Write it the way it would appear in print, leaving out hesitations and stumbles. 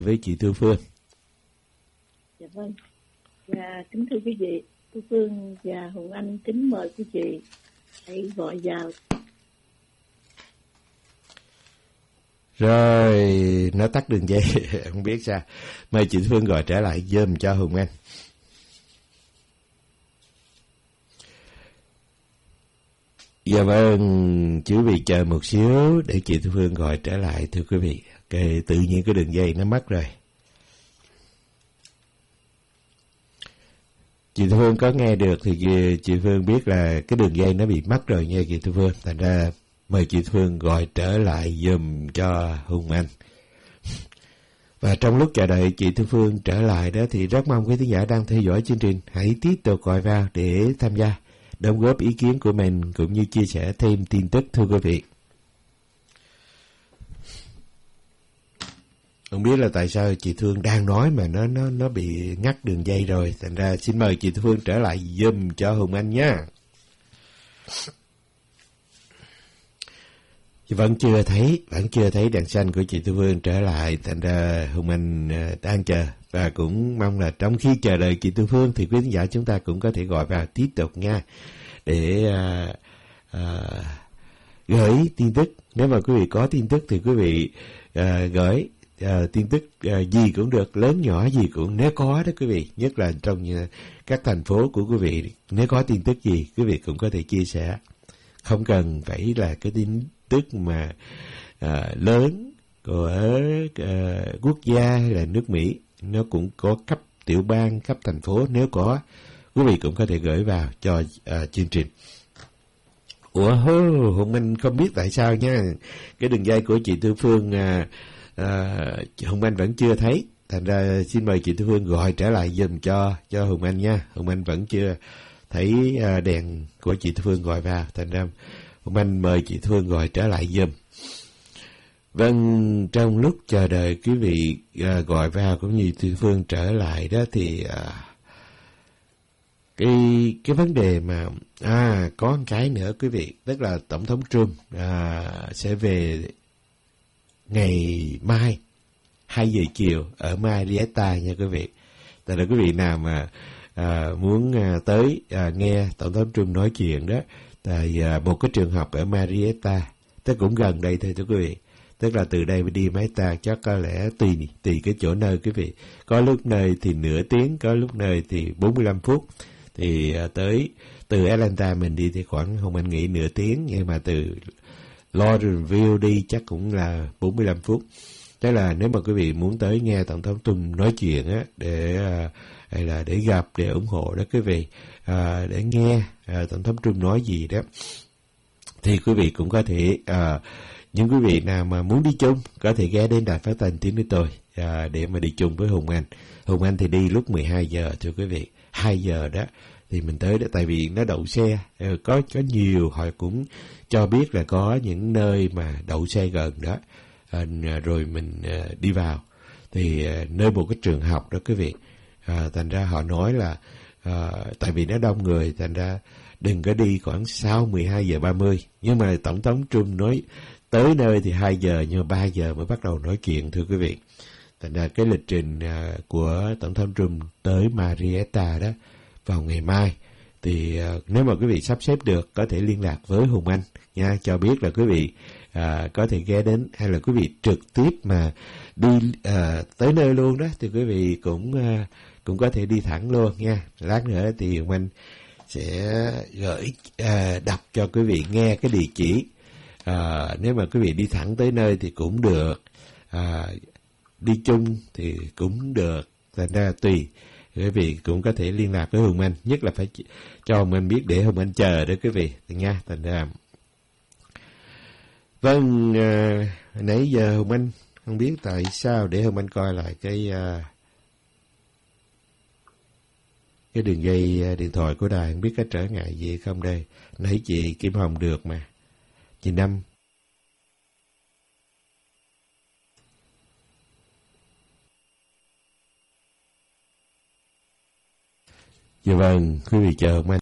với chị Thu Phương. Dạ vâng. Dạ, kính thưa quý vị, Thu Phương và Hùng Anh kính mời quý vị hãy gọi vào. Rồi, nó tắt đường dây, không biết sao. Mời chị Thu Phương gọi trở lại giùm cho Hùng Anh. Dạ vâng, quý vị chờ một xíu để chị Thu Phương gọi trở lại thưa quý vị. Cái tự nhiên cái đường dây nó mất rồi. Chị Thu Phương có nghe được thì chị Phương biết là cái đường dây nó bị mất rồi nha chị Thu Phương. Thành ra mời chị Thu Phương gọi trở lại giùm cho Hùng Anh. Và trong lúc chờ đợi chị Thu Phương trở lại đó thì rất mong quý khán giả đang theo dõi chương trình hãy tiếp tục gọi vào để tham gia, đóng góp ý kiến của mình cũng như chia sẻ thêm tin tức thưa quý vị. Không biết là tại sao chị Thương đang nói mà nó bị ngắt đường dây rồi. Thành ra xin mời chị Phương trở lại giùm cho Hùng Anh nhé. Vẫn chưa thấy đèn xanh của chị Thu Phương trở lại. Thành ra Hùng Anh đang chờ. Và cũng mong là trong khi chờ đợi chị Thu Phương thì quý khán giả chúng ta cũng có thể gọi vào tiếp tục nha. Để gửi tin tức. Nếu mà quý vị có tin tức thì quý vị gửi tin tức gì cũng được, lớn nhỏ gì cũng, nếu có đó quý vị, nhất là trong các thành phố của quý vị, nếu có tin tức gì quý vị cũng có thể chia sẻ, không cần phải là cái tin tức mà lớn của quốc gia hay là nước Mỹ, nó cũng có cấp tiểu bang, cấp thành phố, nếu có quý vị cũng có thể gửi vào cho chương trình. Ủa Hùng Anh không biết tại sao nha, cái đường dây của chị Tư Phương Hùng Anh vẫn chưa thấy. Thành ra xin mời chị Tư Phương gọi trở lại dùm cho Hùng Anh nha. Hùng Anh vẫn chưa thấy đèn của chị Tư Phương gọi vào. Thành ra Hùng Anh mời chị Tư Phương gọi trở lại dùm. Vâng, trong lúc chờ đợi quý vị gọi vào cũng như Tư Phương trở lại đó thì cái vấn đề mà có một cái nữa quý vị, tức là Tổng thống Trump sẽ về ngày mai 2 giờ chiều ở Marietta nha quý vị. Tại là quý vị nào mà muốn tới nghe Tổng thống Trump nói chuyện đó, tại một cái trường học ở Marietta, tức cũng gần đây thôi thưa quý vị. Tức là từ đây đi Marietta chắc có lẽ tùy cái chỗ nơi quý vị. Có lúc nơi thì nửa tiếng, có lúc nơi thì 45 phút. Thì từ Atlanta mình đi thì khoảng, không anh nghĩ nửa tiếng, nhưng mà từ Lawrenceville đi chắc cũng là 45 phút. Thế là nếu mà quý vị muốn tới nghe Tổng thống Trump nói chuyện á, hay là để gặp, để ủng hộ đó quý vị, để nghe Tổng thống Trump nói gì đó, thì quý vị cũng có thể, những quý vị nào mà muốn đi chung có thể ghé đến đài phát thanh Tiếng Nói Tôi để mà đi chung với Hùng Anh. Hùng Anh thì đi lúc 12 giờ thưa quý vị. 2 giờ đó thì mình tới đó, tại vì nó đậu xe có nhiều, họ cũng cho biết là có những nơi mà đậu xe gần đó, rồi mình đi vào thì nơi một cái trường học đó quý vị. Thành ra họ nói là tại vì nó đông người, thành ra đừng có đi khoảng sau 12 giờ 30. Nhưng mà Tổng thống Trump nói tới nơi thì 2 giờ, nhưng mà 3 giờ mới bắt đầu nói chuyện thưa quý vị. Thành ra cái lịch trình của Tổng thống Trump tới Marietta đó vào ngày mai, thì nếu mà quý vị sắp xếp được có thể liên lạc với Hùng Anh nha, cho biết là quý vị có thể ghé đến, hay là quý vị trực tiếp mà đi tới nơi luôn đó thì quý vị cũng có thể đi thẳng luôn nha. Lát nữa thì Hùng Anh sẽ gửi đọc cho quý vị nghe cái địa chỉ. Nếu mà quý vị đi thẳng tới nơi thì cũng được, đi chung thì cũng được. Thành ra tùy, quý vị cũng có thể liên lạc với Hùng Anh, nhất là phải cho Hùng Anh biết để Hùng Anh chờ đó quý vị nha. Thành ra vâng, nãy giờ Hùng Anh không biết tại sao, để Hùng Anh coi lại cái đường dây điện thoại của đài, không biết có trở ngại gì không đây. Nãy chị Kim Hồng được mà, chị Năm. Dạ vâng, quý vị chờ Hùng Anh